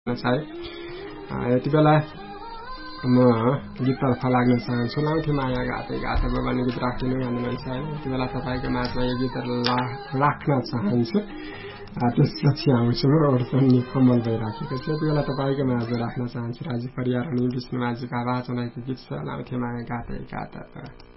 यति बेला म गीततर्फ लाग्न चाहन्छु। लाउँथे माया गाते गाते भन्ने गीत राखिनु भन्नु छ। यति बेला तपाईँको माझमा यो गीतहरू राख्न चाहन्छु। त्यसपछि आउँछु ओर्सन्नी कमल भइराखेको छ। यति बेला तपाईँको माझमा राख्न चाहन्छु राजु परियार अनि विष्णु माझीको आवाजमा गीत छ लाउँथे माया गाते गाते।